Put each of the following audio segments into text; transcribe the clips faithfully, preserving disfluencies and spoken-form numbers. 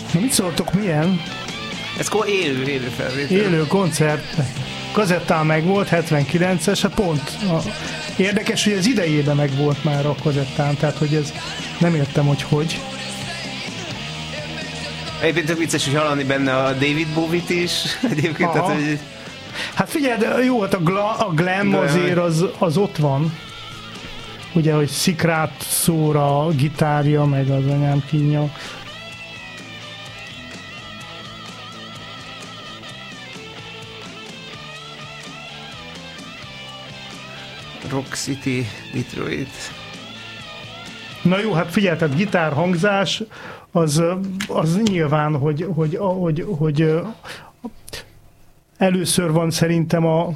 Na mit szóltok, milyen? Ez élő, élő felvétel. Élő koncert. Kazettán meg volt, hetvenkilences, hát pont. A, érdekes, hogy az idejében meg volt már a kazettán, tehát hogy ez nem értem, hogy hogy. Egyébként tök vicces, hogy hallani benne a David Bowie-t is. Egyébként, tehát, hogy... Hát figyelj, de jó, hát a, gla, a glam azért az, az ott van. Ugye, hogy szikrát szór a gitárja, meg az anyám kínja. Rock City, Detroit. Na jó, hát figyelj, tehát gitárhangzás az, az nyilván, hogy, hogy, hogy, hogy először van szerintem a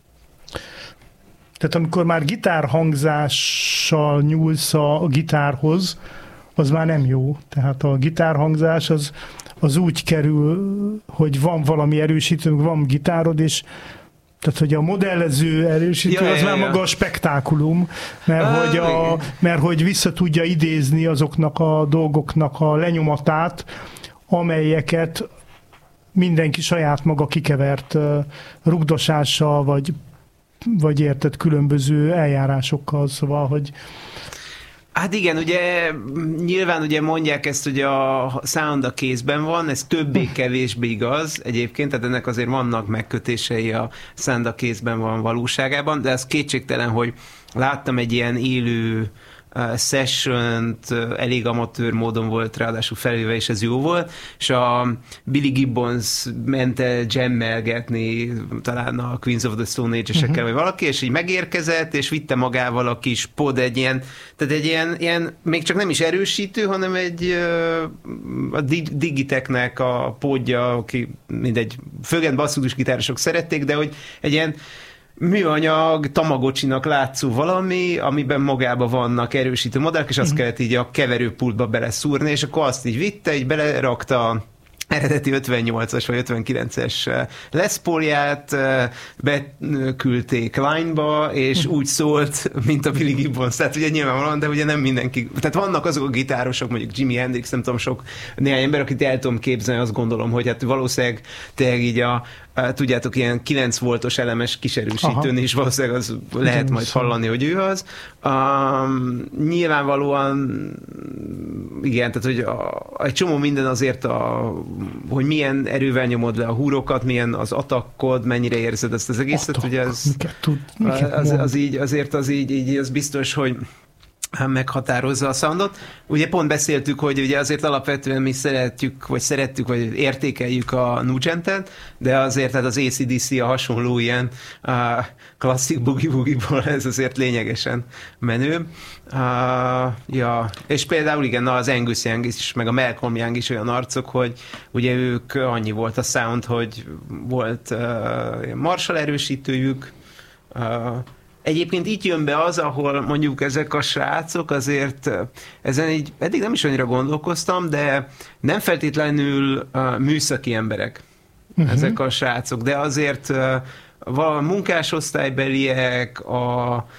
tehát amikor már gitárhangzással nyúlsz a gitárhoz, az már nem jó. Tehát a gitárhangzás az, az úgy kerül, hogy van valami erősítő, van gitárod, és tehát, hogy a modellező erősítő ja, az ja, már ja. maga a spektákulum, mert, ah, hogy a, mert hogy vissza tudja idézni azoknak a dolgoknak a lenyomatát, amelyeket mindenki saját maga kikevert uh, rugdosással, vagy, vagy érted különböző eljárásokkal, szóval, hogy hát igen, ugye nyilván ugye mondják ezt, hogy a sound a kézben van, ez többé-kevésbé igaz egyébként, tehát ennek azért vannak megkötései a sound a kézben van valóságában, de ez kétségtelen, hogy láttam egy ilyen élő uh, sessiont, uh, elég amatőr módon volt ráadásul felvéve, és ez jó volt, és a Billy Gibbons ment el jammelgetni talán a Queens of the Stone Age-esekkel, uh-huh. vagy valaki, és így megérkezett, és vitte magával a kis pod egy ilyen, tehát egy ilyen, ilyen még csak nem is erősítő, hanem egy uh, a Digiteknek a podja, aki mindegy, főként basszus gitárosok szerették, de hogy egy ilyen műanyag, tamagocsinak látszó valami, amiben magában vannak erősítő modellek, és azt uh-huh. kellett így a keverőpultba beleszúrni, és akkor azt így vitte, így belerakta eredeti ötvennyolcas vagy ötvenkilences Les Paulját, beküldték Line-ba, és úgy szólt, mint a Billy Gibbons. Tehát ugye nyilvánvalóan, de ugye nem mindenki. Tehát vannak azok a gitárosok, mondjuk Jimi Hendrix, nem tudom, sok néhány ember, akit el tudom képzelni, azt gondolom, hogy hát valószínűleg tényleg így a tudjátok, ilyen kilenc voltos elemes kiserősítőn is valószínűleg az lehet igen, majd hallani, hogy ő az. Um, nyilvánvalóan igen, tehát hogy a, egy csomó minden azért, a, hogy milyen erővel nyomod le a húrokat, milyen az attakkod, mennyire érzed ezt az egészet, Attack. ugye az, tud, az, az így, azért az így, így az biztos, hogy meghatározza a soundot. Ugye pont beszéltük, hogy ugye azért alapvetően mi szeretjük, vagy szerettük, vagy értékeljük a Nugentet, de azért tehát az á cé dé cé a hasonló ilyen uh, klasszik boogie-woogie-ból ez azért lényegesen menő. Uh, ja. És például igen, az Angus Young is, meg a Malcolm Young is olyan arcok, hogy ugye ők annyi volt a sound, hogy volt uh, Marshall erősítőjük, uh, egyébként itt jön be az, ahol mondjuk ezek a srácok azért, ezen így eddig nem is annyira gondolkoztam, de nem feltétlenül uh, műszaki emberek uh-huh. ezek a srácok, de azért uh, a munkásosztálybeliek, a, a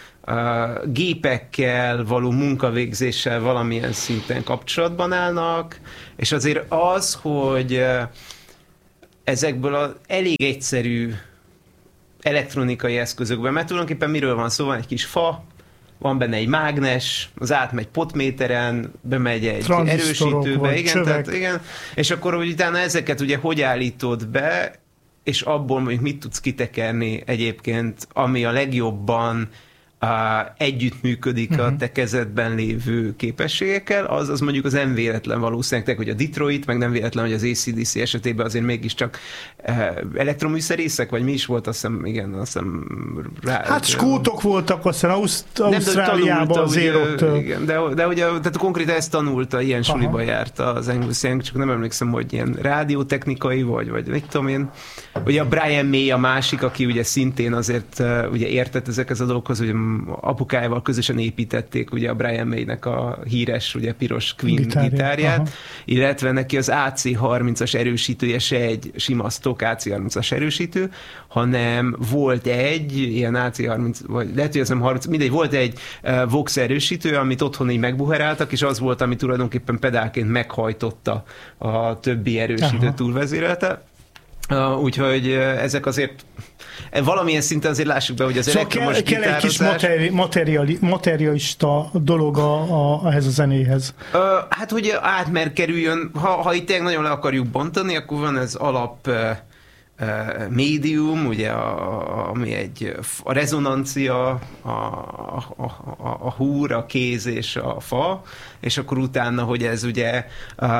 gépekkel való munkavégzéssel valamilyen szinten kapcsolatban állnak, és azért az, hogy uh, ezekből az elég egyszerű elektronikai eszközökben, mert tulajdonképpen miről van szó? Van egy kis fa, van benne egy mágnes, az átmegy potméteren, bemegy egy erősítőbe, igen, tehát, igen, és akkor hogy utána ezeket ugye hogy állítod be, és abból mondjuk mit tudsz kitekerni egyébként, ami a legjobban uh, együttműködik uh-huh. a te kezedben lévő képességekkel, az, az mondjuk az nem véletlen valószínűleg, hogy a Detroit, meg nem véletlen, hogy az á cé dé cé esetében azért mégiscsak uh, elektroműszerészek, vagy mi is volt, azt hiszem, igen, azt hiszem rá, hát skótok voltak, aztán Auszt- Ausztráliában azért ott. Igen, de, de ugye tehát konkrétan ezt tanulta, ilyen aha. suliba járta az Angus Young, csak nem emlékszem, hogy ilyen rádiótechnikai, vagy, vagy mit tudom én. Ugye a Brian May a másik, aki ugye szintén azért uh, ugye értett ezekhez a dolgokhoz, ugye apukájával közösen építették ugye a Brian May-nek a híres, ugye piros Queen gitárját. gitárját. illetve neki az á cé harmincas erősítője se egy sima stock á cé harmincas erősítő, hanem volt egy ilyen á cé harminc, vagy lehet, hogy az nem harminc, mindegy, volt egy uh, Vox erősítő, amit otthon így megbuheráltak, és az volt, ami tulajdonképpen pedálként meghajtotta a többi erősítő túlvezérelte. Uh, úgyhogy uh, ezek azért valamilyen szinten azért lássuk be, hogy az szóval elektromos kell, kell egy kis materi, materiali, materialista dolog a, a, ehhez a zenéhez. Uh, hát, hogy átmer kerüljön, ha, ha itt tényleg nagyon le akarjuk bontani, akkor van ez alap uh, uh, médium, ugye, a, ami egy a rezonancia, a, a, a, a húr, a kéz és a fa, és akkor utána, hogy ez ugye uh,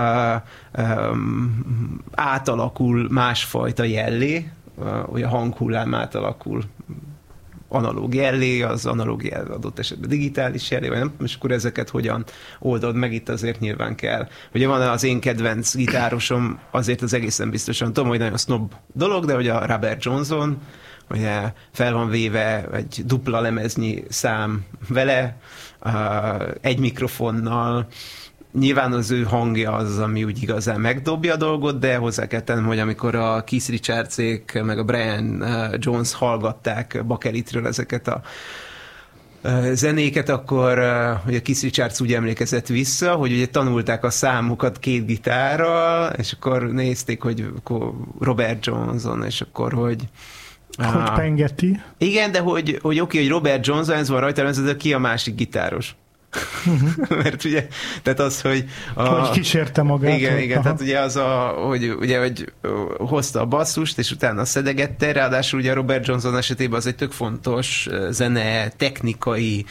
um, átalakul másfajta jellé, hogy a hanghullám átalakul analóg jellé, az analóg jellé adott esetben digitális jellé, vagy nem, és akkor ezeket hogyan oldod meg, itt azért nyilván kell. Ugye van az én kedvenc gitárosom, azért az egészen biztosan tudom, hogy nagyon snob dolog, de hogy a Robert Johnson, ugye fel van véve egy dupla lemeznyi szám vele, egy mikrofonnal, nyilván az ő hangja az, ami úgy igazán megdobja a dolgot, de hozzá kell tennem, hogy amikor a Keith Richardsék meg a Brian Jones hallgatták bakelitről ezeket a zenéket, akkor hogy a Keith Richards úgy emlékezett vissza, hogy ugye tanulták a számukat két gitárral, és akkor nézték, hogy akkor Robert Johnson, és akkor, hogy hogy pengeti. Igen, de hogy, hogy oké, hogy Robert Johnson, ez van rajta, de ki a másik gitáros? Mert ugye, tehát az, hogy... A, hogy kísérte magát. Igen, igen, aha. Tehát ugye az a, hogy, ugye, hogy hozta a basszust, és utána szedegette, ráadásul ugye Robert Johnson esetében az egy tök fontos zene, technikai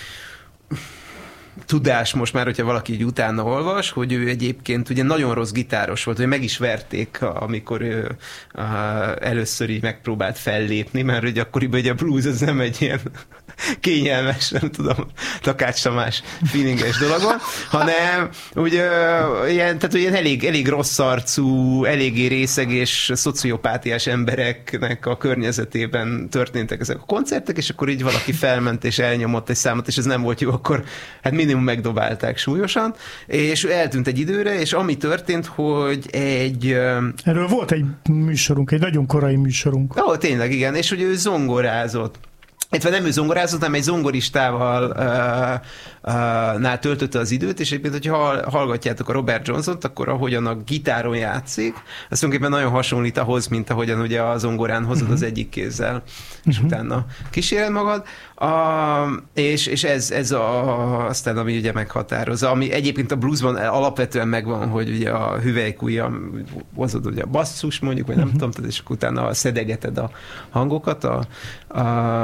tudás most már, hogyha valaki így utána olvas, hogy ő egyébként ugye nagyon rossz gitáros volt, hogy meg is verték, amikor ő uh, először így megpróbált fellépni, mert ugye akkoriban ugye a blues az nem egy ilyen kényelmes, nem tudom, Takács Tamás feelinges dolog van, hanem ugye ilyen, tehát ilyen elég, elég rossz arcú, eléggé részeg és szociopátiás embereknek a környezetében történtek ezek a koncertek, és akkor így valaki felment és elnyomott egy számot, és ez nem volt jó, akkor hát minimum megdobálták súlyosan, és eltűnt egy időre, és ami történt, hogy egy... Erről volt egy műsorunk, egy nagyon korai műsorunk. Ó, tényleg, igen, és hogy ő zongorázott. Illetve nem ő zongorázott, hanem egy zongoristával uh, uh, nál töltötte az időt, és egyébként, hogyha hallgatjátok a Robert Johnson-t, akkor ahogyan a gitáron játszik, az tulajdonképpen nagyon hasonlít ahhoz, mint ahogyan ugye a zongorán hozod uh-huh. az egyik kézzel, és uh-huh. utána kísérel magad. Uh, és és ez, ez a, aztán, ami ugye meghatározza, ami egyébként a bluesban alapvetően megvan, hogy ugye a hüvelykújja hozod ugye a basszus mondjuk, vagy nem uh-huh. tudom, és akkor utána szedegeted a hangokat, a, a,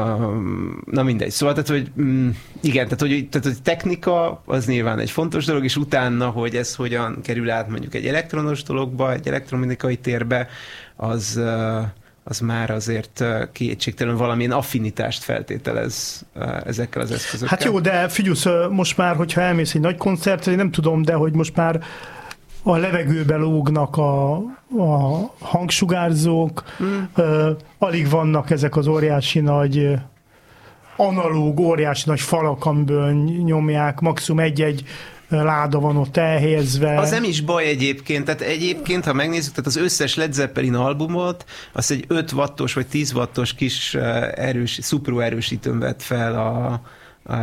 na mindegy. Szóval, tehát, hogy mm, igen, tehát hogy, tehát, hogy technika az nyilván egy fontos dolog, és utána, hogy ez hogyan kerül át mondjuk egy elektronos dologba, egy elektromechanikai térbe, az... az már azért kétségtelen valamilyen affinitást feltételez ezekkel az eszközökkel. Hát jó, de figyelsz, most már, hogyha elmész egy nagy koncertre, nem tudom, de hogy most már a levegőbe lógnak a, a hangsugárzók, hmm. uh, alig vannak ezek az óriási nagy analóg, óriási nagy falak, amiből nyomják, maximum egy-egy láda van ott elhelyezve. Az nem is baj egyébként, tehát egyébként, ha megnézzük, tehát az összes Led Zeppelin albumot, azt egy öt wattos vagy tíz wattos kis erős, szupró erősítőn vett fel a, a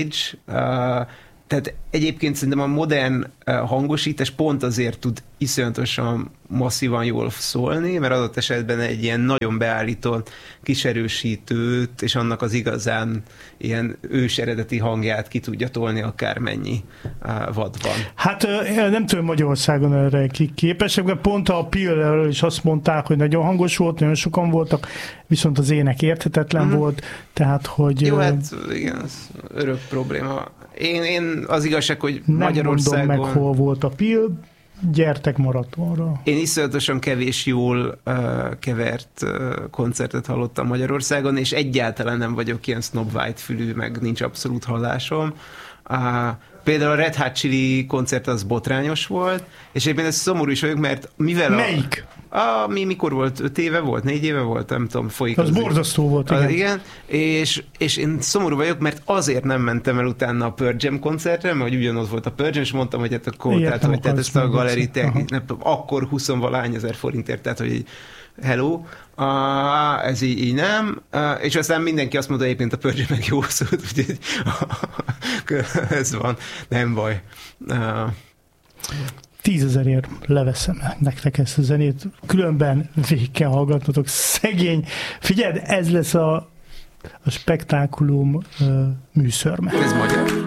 Page. Tehát egyébként szerintem a modern hangosítás pont azért tud iszonyatosan masszívan jól szólni, mert adott esetben egy ilyen nagyon beállított kis erősítőt, és annak az igazán ilyen ős eredeti hangját ki tudja tolni akármennyi wattban. Hát nem tudom Magyarországon erre képesek, de pont a Pillről is azt mondták, hogy nagyon hangos volt, nagyon sokan voltak, viszont az ének érthetetlen mm-hmm. volt, tehát hogy... Jó, hát igen, ez örök probléma. Én, én az igazság, hogy nem Magyarországon... Nem mondom meg, hol volt a Pill, gyertek maratonra. Én iszonyatosan kevés jól uh, kevert uh, koncertet hallottam Magyarországon, és egyáltalán nem vagyok ilyen snob white fülű, meg nincs abszolút hallásom. Uh, például a Red Hot Chili koncert az botrányos volt, és egyébként ez szomorú is vagyok, mert mivel Melyik? A, A, mi mikor volt? Öt éve volt? Négy éve volt? Nem tudom, folyik. Az, az borzasztó volt, igen. Az, igen. És, és én szomorú vagyok, mert azért nem mentem el utána a Pearl Jam koncertre, mert hogy ugyanaz volt a Pearl Jam, és mondtam, hogy hát akkor, Ilyet tehát, hogy tehát ezt a galerit, akkor huszonvalány ezer forintért, tehát hogy hello, uh, ez így, így nem, uh, és aztán mindenki azt mondta, egyébként a Pearl Jam meg jó szólt, úgyhogy ez van, nem baj. Uh, Tízezerért leveszem nektek ezt a zenét, különben végig kell hallgatnotok, szegény. Figyeld, ez lesz a, a spektákulum uh, műszörme. Ez magyar.